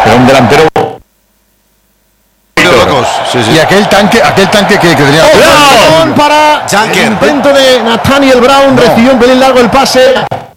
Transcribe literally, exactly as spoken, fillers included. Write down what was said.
Pero un delantero. Sí, sí. Y aquel tanque, aquel tanque que, que tenía. ¡Oh, para Junker. el intento de Nathaniel Brown! No. Recibió un pelín largo el pase.